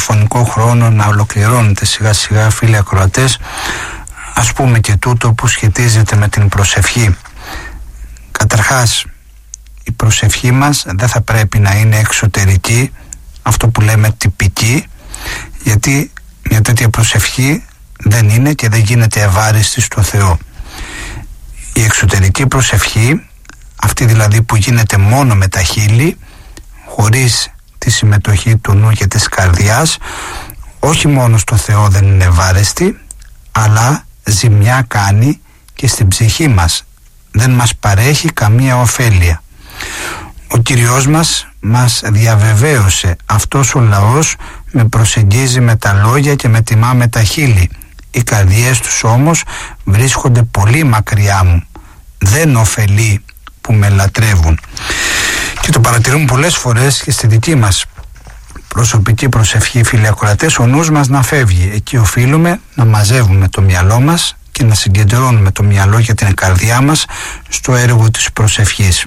ραδιοφωνικό χρόνο να ολοκληρώνεται σιγά σιγά, φίλοι ακροατές, ας πούμε και τούτο που σχετίζεται με την προσευχή. Καταρχάς, η προσευχή μας δεν θα πρέπει να είναι εξωτερική, αυτό που λέμε τυπική, γιατί μια τέτοια προσευχή δεν είναι και δεν γίνεται ευάρεστη στο Θεό. Η εξωτερική προσευχή, αυτή δηλαδή που γίνεται μόνο με τα χείλη, χωρίς τη συμμετοχή του νου και της καρδιάς, όχι μόνο στο Θεό δεν είναι ευάρεστη, αλλά ζημιά κάνει και στην ψυχή μας. Δεν μας παρέχει καμία ωφέλεια. Ο Κυριός μας διαβεβαίωσε, αυτός ο λαός με προσεγγίζει με τα λόγια και με τιμά με τα χείλη. Οι καρδιές τους όμως βρίσκονται πολύ μακριά μου. Δεν ωφελεί που με λατρεύουν. Και το παρατηρούμε πολλές φορές και στη δική μας προσωπική προσευχή, φίλοι ακροατές, ο νους μας να φεύγει. Εκεί οφείλουμε να μαζεύουμε το μυαλό μας και να συγκεντρώνουμε το μυαλό και την καρδιά μας στο έργο της προσευχής.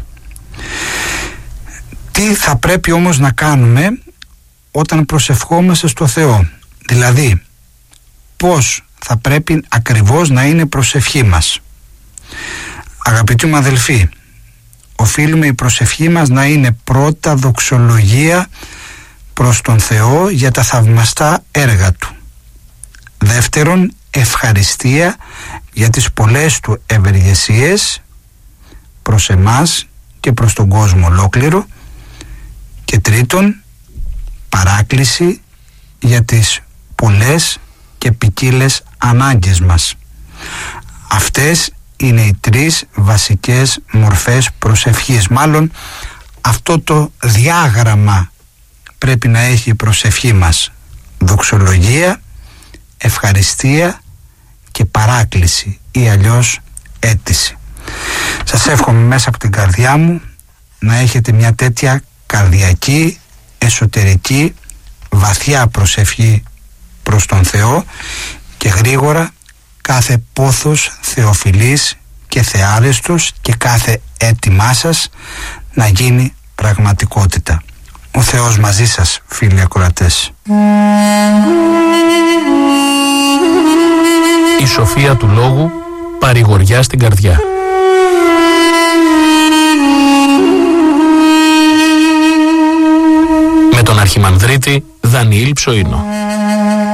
Τι θα πρέπει όμως να κάνουμε όταν προσευχόμαστε στο Θεό? Δηλαδή, πώς θα πρέπει ακριβώς να είναι η προσευχή μας? Αγαπητοί μου αδελφοί, οφείλουμε η προσευχή μας να είναι πρώτα δοξολογία προς τον Θεό για τα θαυμαστά έργα Του. Δεύτερον, ευχαριστία για τις πολλές Του ευεργεσίες προς εμάς και προς τον κόσμο ολόκληρο. Και τρίτον, παράκληση για τις πολλές και ποικίλες ανάγκες μας. Αυτές είναι οι τρεις βασικές μορφές προσευχής. Μάλλον αυτό το διάγραμμα πρέπει να έχει η προσευχή μας: δοξολογία, ευχαριστία και παράκληση, ή αλλιώς αίτηση. Σας εύχομαι μέσα από την καρδιά μου να έχετε μια τέτοια καρδιακή, εσωτερική, βαθιά προσευχή προς τον Θεό και γρήγορα κάθε πόθος θεοφιλής και θεάρεστος και κάθε αίτημά σας να γίνει πραγματικότητα. Ο Θεός μαζί σας, φίλοι ακροατές. Η σοφία του λόγου παρηγοριά στην καρδιά. Με τον Αρχιμανδρίτη Δανιήλ Ψωίνο.